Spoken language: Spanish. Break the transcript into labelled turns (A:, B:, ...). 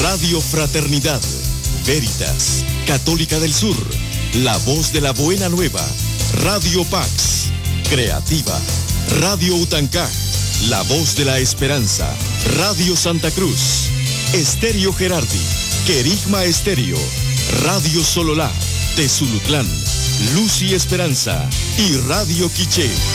A: Radio Fraternidad, Veritas, Católica del Sur, La Voz de la Buena Nueva, Radio Pax, Creativa, Radio Utancá, La Voz de la Esperanza, Radio Santa Cruz, Estéreo Gerardi, Querigma Estéreo, Radio Sololá, Tezulutlán, Luz y Esperanza y Radio Quiché.